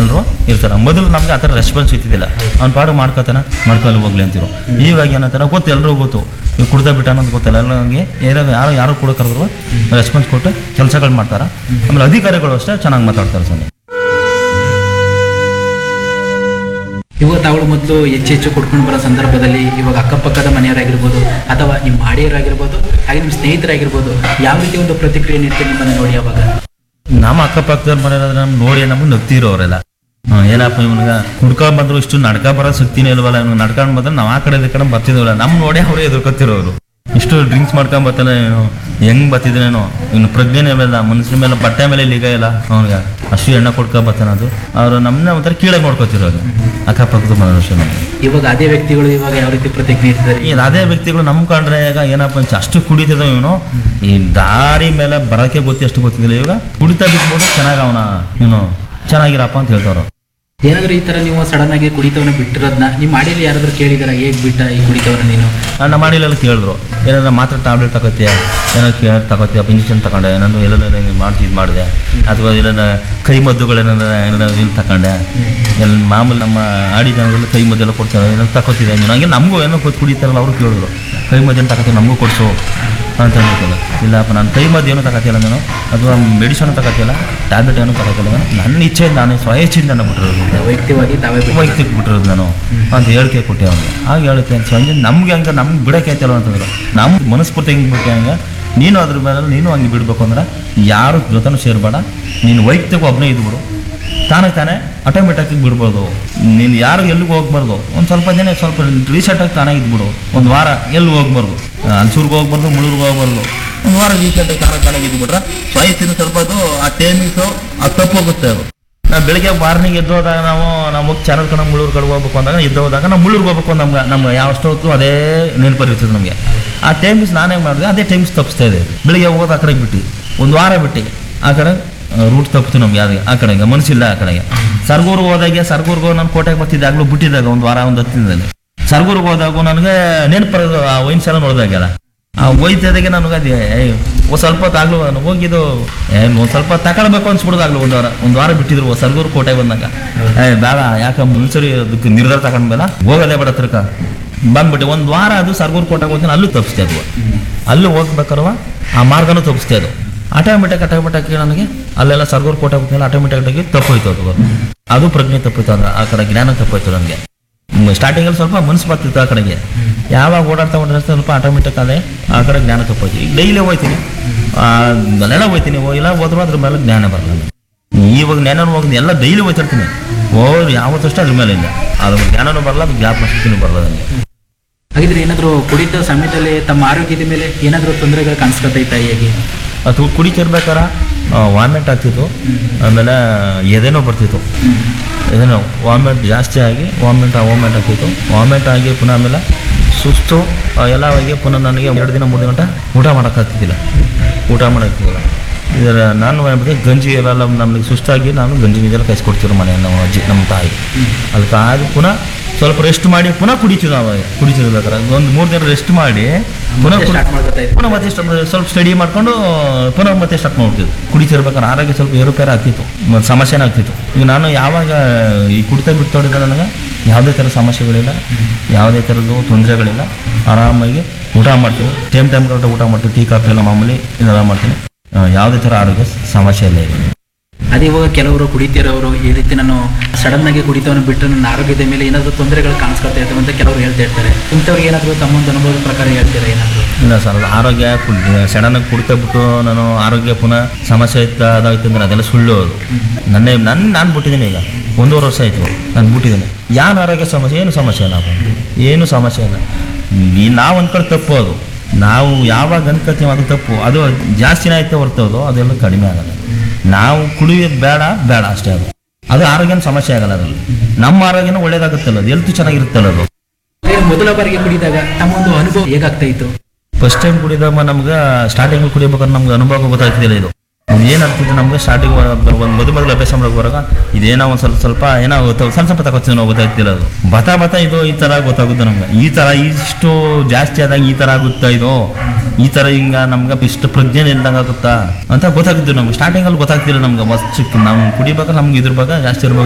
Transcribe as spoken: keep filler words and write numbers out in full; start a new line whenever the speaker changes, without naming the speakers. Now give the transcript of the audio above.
ಎಲ್ಲರೂ ಇರ್ತಾರೆ. ಮೊದಲು ನಮ್ಗೆ ಆ ಥರ ರೆಸ್ಪಾನ್ಸ್ ಇತ್ತಿದ್ದಿಲ್ಲ, ಅವ್ನ ಪಾಡು ಮಾಡ್ಕೋತಾನ ಮಾಡ್ಕೊಳ್ಳಿ ಹೋಗ್ಲಿ ಅಂತಿರು. ಇವಾಗ ಏನಂತಾರ ಗೊತ್ತು, ಎಲ್ಲರೂ ಗೊತ್ತು, ಇವ್ ಕುಡ್ತಾ ಬಿಟ್ಟ ಅನ್ನೋದು ಗೊತ್ತಿಲ್ಲ. ಎಲ್ಲರಿಗೆ ಯಾರೋ ಯಾರು ಯಾರು ಕೂಡ ಕರೆದ್ರು ರೆಸ್ಪಾನ್ಸ್ ಕೊಟ್ಟು ಕೆಲಸಗಳು ಮಾಡ್ತಾರೆ. ಆಮೇಲೆ ಅಧಿಕಾರಿಗಳು ಅಷ್ಟೇ ಚೆನ್ನಾಗಿ ಮಾತಾಡ್ತಾರೆ ಸರ್.
ಇವಾಗ ತಾವು ಮೊದಲು ಹೆಚ್ಚು ಹೆಚ್ಚು ಕೊಡ್ಕೊಂಡು ಬರೋ ಸಂದರ್ಭದಲ್ಲಿ ಇವಾಗ ಅಕ್ಕಪಕ್ಕದ ಮನೆಯವರಾಗಿರ್ಬೋದು ಅಥವಾ ನಿಮ್ಮ ಆಡಿಯರಾಗಿರ್ಬೋದು ಹಾಗೆ ನಿಮ್ಮ ಸ್ನೇಹಿತರಾಗಿರ್ಬೋದು ಯಾವ ರೀತಿ ಒಂದು ಪ್ರತಿಕ್ರಿಯೆ ನೀಡ್ತೀವಿ ನಿಮ್ಮನ್ನು ನೋಡಿ ಅವಾಗ?
ನಮ್ಮ ಅಕ್ಕಪಕ್ಕದಲ್ಲಿ ಮನೆಯಾದ್ರೆ ನಮ್ಗೆ ನೋಡಿ ನಮ್ಗೆ ನಗ್ತಿರೋ ಅವರೆಲ್ಲ. ಏನಪ್ಪ ಇವನ್ಗ ಕುಡ್ಕೊಂಡ್ ಬಂದ್ರು ಇಷ್ಟು ನಡ್ಕ ಬರೋ ಶಕ್ತಿನೇ ಇಲ್ವಲ್ಲ, ಇವ್ನಿಗೆ ನಡ್ಕೊಂಡ್ ಬಂದ್ರೆ ನಾವು ಆ ಕಡೆ ಈ ಕಡೆ ಬರ್ತಿದ್ವಲ್ಲ, ನಮ್ ನೋಡಿ ಅವರೇ ಎದುರ್ಕೊತಿರೋರು. ಇಷ್ಟು ಡ್ರಿಂಕ್ಸ್ ಮಾಡ್ಕೊಂಡ್ ಬರ್ತಾನೆ, ಹೆಂಗ್ ಬರ್ತಿದ್ರೇನೋ, ಇನ್ನು ಪ್ರಜ್ಞೆನೇ ಇಲ್ಲ, ಮನುಷ್ಯನ ಮೇಲೆ ಬಟ್ಟೆ ಮೇಲೆ ಲೀಗ ಇಲ್ಲ ಅವ್ನಿಗೆ, ಅಷ್ಟು ಎಣ್ಣೆ ಕೊಡ್ಕೊಂಡ್ ಬರ್ತಾನೆ. ಅದು ಅವ್ರು ನಮ್ಮನ್ನ ಒಂಥರ ಕೀಳಾಗಿ ನೋಡ್ಕೊತಿರೋದು ಅಕ್ಕಪಕ್ಕದ ಮನುಷ್ಯನ.
ಇವಾಗ ಅದೇ ವ್ಯಕ್ತಿಗಳು ಇವಾಗ ಯಾವ ರೀತಿ ಪ್ರತಿಕ್ರಿಯೆ ನೀಡ್ತಾರೆ?
ಈಗ ಅದೇ ವ್ಯಕ್ತಿಗಳು ನಮ್ ಕಂಡ್ರೆ ಈಗ ಏನಪ್ಪ ಅಷ್ಟು ಕುಡಿತಿದ ಇವನು, ಈ ದಾರಿ ಮೇಲೆ ಬರಕ್ಕೆ ಗೊತ್ತಿ ಅಷ್ಟು ಗೊತ್ತಿಲ್ಲ. ಇವಾಗ ಕುಡಿತಾ ಬಿಟ್ಬಿಟ್ಟು ಚೆನ್ನಾಗ ಅವನ ಇವನು ಚೆನ್ನಾಗಿರಪ್ಪ ಅಂತ ಹೇಳ್ತಾರ.
ಏನಾದ್ರು ಈ ತರ ನೀವು ಸಡನ್ ಆಗಿ ಕುಡಿತವನ್ನ ಬಿಟ್ಟಿರೋದನ್ನ ನಿಮ್ಮ ಮಾಡಿಯಲ್ಲಿ ಯಾರಾದ್ರೂ ಕೇಳಿದಾರ, ಹೇಗ್ ಬಿಟ್ಟ ಈ ಕುಡಿತವನ್ನ ನೀನು?
ನಮ್ಮ ಮಾಡಿಲೆಲ್ಲ ಕೇಳಿದ್ರು, ಏನಾದ್ರು ಮಾತ್ರ ಟ್ಯಾಬ್ಲೆಟ್ ತಗೋತೀಯ, ಏನೋ ಕೇಳಿ ತಗೋತೀಯ, ಇಂಜೆಕ್ಷನ್ ತಗೊಂಡೆ, ಏನಾದ್ರು ಎಲ್ಲ ಮಾಡ್ತಿ ಇದು ಮಾಡಿದೆ, ಅಥವಾ ಏನಾರ ಕೈ ಮದ್ದುಗಳೇನಾರ ಏನಾರ ಇಲ್ಲಿ ತಗೊಂಡೆ, ಎಲ್ಲ ಮಾಮೂಲಿ ನಮ್ಮ ಆಡಿ ಜನಗಳು ಕೈ ಮದ್ದೆಲ್ಲ ಕೊಡ್ತಾರೆ, ಏನಾದ್ರು ತಗೋತಿದ್ದೆ ನೀನು, ಹಂಗೆ ನಮಗೂ ಏನೋ ಕೊಟ್ಟು ಕುಡಿತಾರಲ್ಲ ಅವರು ಕೇಳಿದ್ರು, ಕೈ ಮದ್ದೇನು ತಗೋತೀವಿ ನಮಗೂ ಕೊಡಿಸು ಅಂತ ಹೇಳ್ತಿಲ್ಲ. ಇಲ್ಲಪ್ಪ ನಾನು ಕೈ ಮದ್ದು ಏನೂ ತಗೋತಿಲ್ಲ ನಾನು, ಅಥವಾ ಮೆಡಿಸನ್ ತಗೋತಿಲ್ಲ, ಟ್ಯಾಬ್ಲೆಟ್ ಏನೂ ತಗೋತಿಲ್ಲ, ನನ್ನ ಇಚ್ಛೆ ನಾನೇ ಸ್ವಇಚ್ಛೆಯಿಂದ ನಾನು ಬಿಟ್ಟಿರೋದು,
ವೈಯಕ್ತಿಕವಾಗಿ ತಾವೇ
ವೈಯಕ್ತಿಕ ಬಿಟ್ಟಿರೋದು ನಾನು ಅಂತ ಹೇಳಿಕೆ ಕೊಟ್ಟೆ ಅವ್ನಿಗೆ. ಹಾಗೆ ಹೇಳುತ್ತೆ ಸಂಜೆ ನಮ್ಗೆ ಹಂಗೆ ನಮ್ಗೆ ಬಿಡೋಕೆ ಆಯ್ತಲ್ಲ ಅಂತಂದ್ರೆ ನಮ್ಮ ಮನಸ್ಫೂರ್ತಿ ಹೆಂಗೆ ಬಿಟ್ಟೆ ಹಂಗೆ ನೀನು ಅದ್ರ ಮೇಲೆ ನೀನು ಹಂಗೆ ಬಿಡಬೇಕು ಅಂದ್ರೆ ಯಾರು ಜೊತೆನೂ ಸೇರಬೇಡ, ನೀನು ವೈಯಕ್ತಿಕ ಒಬ್ಬನೇ ಇದ್ಬಿಡು, ತಾನೇ ತಾನೇ ಆಟೋಮೆಟಿಕ್ ಬಿಡ್ಬೋದು. ನೀನು ಯಾರು ಎಲ್ಲಿಗೆ ಹೋಗ್ಬಾರ್ದು, ಒಂದು ಸ್ವಲ್ಪ ದಿನ ಸ್ವಲ್ಪ ರೀಸೆಂಟಾಗಿ ತಾನೇ ಇದ್ಬಿಡು, ಒಂದು ವಾರ ಎಲ್ಲಿ ಹೋಗ್ಬಾರ್ದು, ಅನ್ಸೂರ್ಗೆ ಹೋಗ್ಬಾರ್ದು, ಮುಳುರ್ಗೆ ಹೋಗ್ಬಾರ್ದು, ಒಂದು ವಾರ ರೀಸೆಂಟಾಗಿ ತಾನೇ ತಾನೇ ಇದ್ಬಿಟ್ರೆ ಸ್ವಯತ್ತಿನ ಸ್ವಲ್ಪ ಅದು ಆ ಟೈಮಿಂಗ್ಸು ಅದು ತಪ್ಪೋಗುತ್ತೆ. ಅದು ನಾವು ಬೆಳಿಗ್ಗೆ ಮಾರ್ನಿಂಗ್ ಎದ್ದೋದಾಗ ನಾವು ನಾವು ಹೋಗಿ ಚಾನಲ್ ಕಡೆ ಮುಳ್ಳೂರು ಕಡೆ ಹೋಗ್ಬೇಕು ಅಂದಾಗ ಎದ್ದೋದಾಗ ನಾವು ಮುಳ್ಳೂರ್ಗೆ ಹೋಗ್ಬೇಕು ನಮ್ಗೆ ನಮ್ಗೆ ಯಾವಷ್ಟೊತ್ತು ಅದೇ ನೆನಪರಿರ್ತದೆ ನಮಗೆ. ಆ ಟೈಮ್ಸ್ ನಾನೇ ಮಾಡಿದೆ, ಅದೇ ಟೈಮ್ಸ್ ತಪ್ಪಿಸ್ತಾ ಇದೆ. ಬೆಳಿಗ್ಗೆ ಹೋಗೋದು ಆ ಕಡೆಗೆ ಬಿಟ್ಟು ಒಂದು ವಾರ ಬಿಟ್ಟು ಆ ಕಡೆ ರೂಟ್ ತಪ್ಪಿತು ನಮ್ಗೆ, ಯಾವ್ದು ಆ ಕಡೆಗೆ ಮನಸ್ಸಿಲ್ಲ. ಆ ಕಡೆಗೆ ಸರ್ಗೂರ್ಗೆ ಹೋದಾಗೆ ಸರ್ಗೂರ್ಗೆ ನಾನು ಕೋಟೆಗೆ ಬರ್ತಿದ್ದಾಗಲೂ ಬಿಟ್ಟಿದ್ದಾಗ ಒಂದು ವಾರ ಒಂದು ಹತ್ತು ದಿನದಲ್ಲಿ ಸರ್ಗೂರ್ಗೆ ಹೋದಾಗೂ ನನಗೆ ನೆನಪರೋದು ಆ ವೈನ್ಸ್ ಎಲ್ಲ ನೋಡಿದಾಗೆಲ್ಲ ಆ ಒಯ್ತದಾಗೆ ನನಗೆ ಅದೇ ಒಂದು ಸ್ವಲ್ಪ ಹೊತ್ತಾಗ್ಲೂ ನಾನು ಹೋಗಿದ್ದು ಏನು ಒಂದು ಸ್ವಲ್ಪ ತಗೊಳ್ಬೇಕು ಅನ್ಸ್ಬಿಡೋದಾಗ್ಲು ಒಂದು ವಾರ ಒಂದು ವಾರ ಬಿಟ್ಟಿದ್ರು ಸರ್ಗೂರು ಕೋಟೆ ಬಂದಾಗ. ಏ ಬೇಡ ಯಾಕೆ ಮುನ್ಸರಿ ಅದಕ್ಕೆ ನಿರ್ಧಾರ ತಗೊಂಡ್ಮೇಲೆ ಹೋಗೋದೇ ಬೇಡ ಹತ್ರಕ ಬಂದ್ಬಿಟ್ಟು ಒಂದು ವಾರ ಅದು ಸರ್ಗೂರು ಕೋಟೆಗೆ ಹೋಗ್ತೀನಿ, ಅಲ್ಲೂ ತಪ್ಪಿಸ್ತಾ ಇದ್ವು, ಅಲ್ಲೂ ಹೋಗ್ಬೇಕಾರವ ಆ ಮಾರ್ಗನೂ ತಪ್ಪಿಸ್ತಾ ಇದ್ದು. ಆಟೋಮೆಟಿಕ್ ಆಟೋಮೆಟಿಕ್ ನನಗೆ ಅಲ್ಲೆಲ್ಲ ಸರ್ಗೂರು ಕೋಟೆ ಹೋಗ್ತಿಲ್ಲ, ಆಟೋಮೆಟಿಕ್ ತಪ್ಪೋಯ್ತು ಅದು ಅದು ಪ್ರಜ್ಞೆ ತಪ್ಪೋಯ್ತು, ಅಂದ್ರೆ ಆ ಕಡೆ ಜ್ಞಾನ ತಪ್ಪೋಯ್ತು ನನಗೆ. ಸ್ಟಾರ್ಟಿಂಗಲ್ಲಿ ಸ್ವಲ್ಪ ಮನಸ್ಸು ಬರ್ತಿತ್ತು ಆ ಕಡೆಗೆ, ಯಾವಾಗ ಓಡಾಡ್ತಾ ಓಡಾಡ್ತಾ ಸ್ವಲ್ಪ ಆಟೋಮೆಟಿಕ್ ಅದೇ ಆ ಕಡೆ ಜ್ಞಾನ ತಪ್ಪೋಯ್ತು. ಈಗ ಡೈಲಿ ಹೋಗ್ತೀನಿ, ಅಲ್ಲೆಲ್ಲ ಹೋಗ್ತೀನಿ, ಇಲ್ಲ ಹೋದ್ರು ಅದ್ರ ಮೇಲೆ ಜ್ಞಾನ ಬರಲ್ಲ. ಇವಾಗ ಜ್ಞಾನ ಹೋಗಿ ಎಲ್ಲ ಡೈಲಿ ಹೋಗ್ತಿರ್ತೀನಿ, ಹೋದ್ರೆ ಯಾವತ್ತಷ್ಟೇ ಅದ್ರ ಮೇಲೆ ಇಲ್ಲ, ಅದ್ರ ಜ್ಞಾನನೂ ಬರಲ್ಲ, ಅದು ಜ್ಞಾಪಕ ಶಕ್ತಿನೂ ಬರಲ್ಲ ನನಗೆ.
ಹಾಗಿದ್ರೆ ಏನಾದರೂ ಕುಡಿತ ಸಮಯದಲ್ಲಿ ತಮ್ಮ ಆರೋಗ್ಯದ ಮೇಲೆ ಏನಾದರೂ ತೊಂದರೆಗಳು ಕಾಣಿಸ್ಕೊತೈತಾ ಹೇಗೆ?
ಅದು ಕುಡಿತಿರ್ಬೇಕಾರ ವಾಮಿಟ್ ಆಗ್ತಿತ್ತು, ಆಮೇಲೆ ಎದೆನೋ ಬರ್ತಿತ್ತು, ಎದೆನೋ ವಾಮಿಟ್ ಜಾಸ್ತಿ ಆಗಿ ವಾಮಿಟ್ ವಾಮಿಟ್ ಆಗ್ತಿತ್ತು. ವಾಮಿಟ್ ಆಗಿ ಪುನಃ ಆಮೇಲೆ ಸುಸ್ತು ಎಲ್ಲ ಆಗಿ ಪುನಃ ನನಗೆ ಎರಡು ದಿನ ಮೂರು ಗಂಟೆ ಊಟ ಮಾಡೋಕ್ಕಾಗ್ತಿದ್ದಿಲ್ಲ, ಊಟ ಮಾಡೋಕ್ಕಾಗ್ತಿದ್ದಿಲ್ಲ. ಇದರ ನಾನು ಮಾಡ್ಬಿಟ್ಟು ಗಂಜಿ ಎಲ್ಲ ನಮಗೆ ಸುಸ್ತಾಗಿ ನಾನು ಗಂಜಿ ನೀರೆಲ್ಲ ಕಾಯಿಸ್ಕೊಡ್ತಿರೋ ಮನೆ ನಮ್ಮ ಅಜ್ಜಿ ನಮ್ಮ ತಾಯಿ. ಅಲ್ಲಿ ಕಾದು ಪುನಃ ಸ್ವಲ್ಪ ರೆಸ್ಟ್ ಮಾಡಿ ಪುನಃ ಕುಡಿತೀವಿ ನಾವು, ಕುಡಿತಿರ್ಬೇಕಾರೆ ಒಂದು ಮೂರು ದಿನ ರೆಸ್ಟ್ ಮಾಡಿ ಪುನಃ ಪುನಃ ಮತ್ತೆ ಸ್ವಲ್ಪ ಸ್ಟಡಿ ಮಾಡ್ಕೊಂಡು ಪುನಃ ಮತ್ತೆ ಸ್ಟಾರ್ಟ್ ಮಾಡ್ತಿದ್ವಿ. ಕುಡಿತಿರ್ಬೇಕಾದ್ರೆ ಆರೋಗ್ಯ ಸ್ವಲ್ಪ ಏರುಪೇರು ಆಗ್ತಿತ್ತು, ಮತ್ತು ಸಮಸ್ಯೆನೇ ಆಗ್ತಿತ್ತು. ಈಗ ನಾನು ಯಾವಾಗ ಈ ಕುಡಿತ ಬಿಟ್ಟು ನನಗೆ ಯಾವುದೇ ಥರ ಸಮಸ್ಯೆಗಳಿಲ್ಲ, ಯಾವುದೇ ಥರದ್ದು ತೊಂದರೆಗಳಿಲ್ಲ, ಆರಾಮಾಗಿ ಊಟ ಮಾಡ್ತೀವಿ, ಟೈಮ್ ಟೈಮ್ ಕರೆಕ್ಟ್ ಊಟ ಮಾಡ್ತೀವಿ, ಟೀ ಕಾಫಿ ಎಲ್ಲ ಮಾಮೂಲಿ ಇದೆಲ್ಲ ಮಾಡ್ತೀನಿ, ಯಾವುದೇ ಥರ ಆರೋಗ್ಯ ಸಮಸ್ಯೆ ಇಲ್ಲ ಇದೆ.
ಅದೇ ಇವಾಗ ಕೆಲವರು ಕುಡಿತಿರೋರು ಈ ರೀತಿ ನಾನು ಸಡನ್ ಆಗಿ ಕುಡಿತವನ್ನು ಬಿಟ್ಟು ನನ್ನ ಆರೋಗ್ಯದ ಮೇಲೆ ಏನಾದರೂ ತೊಂದರೆಗಳು ಕಾಣಿಸ್ಕೊಳ್ತಾ ಇರ್ತವೆ ಅಂತ ಕೆಲವರು ಹೇಳ್ತಾ ಇರ್ತಾರೆ. ಇಂಥವ್ರಿಗೆ ಏನಾದರೂ ತಮ್ಮೊಂದು ಅನುಭವದ ಪ್ರಕಾರ ಹೇಳ್ತಾರೆ ಏನಾದರೂ?
ಇಲ್ಲ ಸರ್, ಅದು ಆರೋಗ್ಯ ಸಡನ್ನಾಗಿ ಕುಡಿತಾ ಬಿಟ್ಟು ನಾನು ಆರೋಗ್ಯ ಪುನಃ ಸಮಸ್ಯೆ ಇತ್ತು ಅದಾಯ್ತು ಅಂದ್ರೆ ಅದೆಲ್ಲ ಸುಳ್ಳು. ಅದು ನನ್ನೇ ನನ್ನ ನಾನು ಬಿಟ್ಟಿದ್ದೀನಿ, ಈಗ ಒಂದೂವರೆ ವರ್ಷ ಆಯಿತು ನಾನು ಬಿಟ್ಟಿದ್ದೀನಿ. ಯಾರು ಆರೋಗ್ಯ ಸಮಸ್ಯೆ ಏನು ಸಮಸ್ಯೆ ಇಲ್ಲ, ಏನು ಸಮಸ್ಯೆ ಇಲ್ಲ. ಈ ನಾವು ಅಂದ್ಕೊಂಡು ತಪ್ಪು, ಅದು ನಾವು ಯಾವಾಗ ಅಂದ್ಕೊಳ್ತೀವಿ ಅದು ತಪ್ಪು, ಅದು ಜಾಸ್ತಿನೇ ಆಯ್ತು ಹೊರ್ತೋದು, ಅದೆಲ್ಲ ಕಡಿಮೆ ಆಗಲ್ಲ. ನಾವು ಕುಡಿಯೋದು ಬೇಡ ಬೇಡ ಅಷ್ಟೇ, ಅದು ಅದು ಆರೋಗ್ಯನ ಸಮಸ್ಯೆ ಆಗಲ್ಲ. ಅದರಲ್ಲಿ ನಮ್ಮ ಆರೋಗ್ಯನ ಒಳ್ಳೇದಾಗುತ್ತಲ್ಲ, ಅದು ಹೆಲ್ತ್ ಚೆನ್ನಾಗಿರುತ್ತಲ್ಲ. ಅದು
ಮೊದಲ ಬಾರಿಗೆ ಕುಡಿದಾಗ ತಮ್ಮೊಂದು ಅನುಭವ ಹೇಗಾಗ್ತಾ ಇತ್ತು?
ಫಸ್ಟ್ ಟೈಮ್ ಕುಡಿದಾಗ ನಮ್ಗೆ ಸ್ಟಾರ್ಟಿಂಗ್ ಕುಡಿಬೇಕಾದ್ರೆ ನಮ್ಗೆ ಅನುಭವ ಗೊತ್ತಾಗ್ತಿಲ್ಲ. ಇದು ಏನಾಗ್ತಿತ್ತು ನಮ್ಗೆ ಸ್ಟಾರ್ಟಿಂಗ್ ಒಂದು ಮೊದಲು ಮೊದಲು ಅಭ್ಯಾಸ ಮಾಡೋಕೆ ಬರುವಾಗ ಇದೇನೋ ಒಂದು ಸ್ವಲ್ಪ ಸ್ವಲ್ಪ ಏನೋ ಸಣ್ಣ ಸ್ವಲ್ಪ ತಗೋತೀವಿ ನಾವು, ಗೊತ್ತಾಗ್ತಿಲ್ಲ. ಅದು ಬತಾ ಬತಾ ಇದು ಈ ಥರ ಗೊತ್ತಾಗುತ್ತೆ ನಮ್ಗೆ, ಈ ಥರ ಇಷ್ಟು ಜಾಸ್ತಿ ಆದಾಗ ಈ ಥರ ಆಗುತ್ತಾ, ಇದು ಈ ಥರ ಹಿಂಗ ನಮ್ಗೆ ಇಷ್ಟು ಪ್ರಜ್ಞೆ ಇಲ್ದಂಗೆ ಆಗುತ್ತಾ ಅಂತ ಗೊತ್ತಾಗಿದ್ದು ನಮ್ಗೆ. ಸ್ಟಾರ್ಟಿಂಗಲ್ಲಿ ಗೊತ್ತಾಗ್ತಿಲ್ಲ ನಮ್ಗೆ, ಮಸ್ತ್ ನಾವು ಕುಡಿಬೇಕಾದ್ರೆ ನಮ್ಗೆ ಇದ್ರ ಬಗ್ಗೆ ಜಾಸ್ತಿ ಇರ್ಬೇಕು.